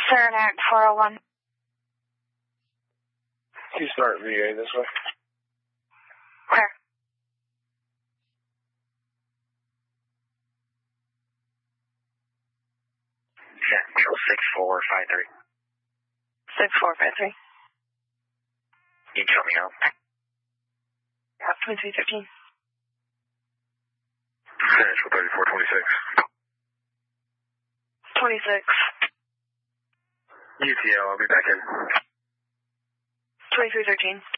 Saranac 401. You start VA this way. Where? Central 6453. 6453. You can tell me out. Yeah, 2313. Central 3426. 26. UTL, I'll be back in. 2313.